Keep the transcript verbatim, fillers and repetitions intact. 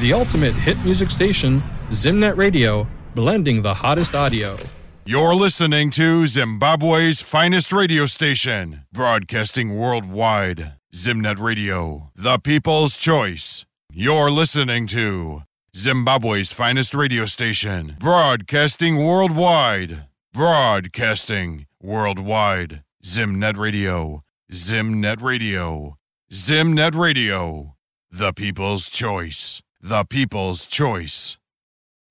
the ultimate hit music station, Zimnet Radio, blending the hottest audio. You're listening to Zimbabwe's finest radio station, broadcasting worldwide. Zimnet Radio, the people's choice. You're listening to Zimbabwe's finest radio station, broadcasting worldwide. Broadcasting worldwide. Zimnet Radio. Zimnet Radio. Zimnet Radio. The people's choice. The people's choice.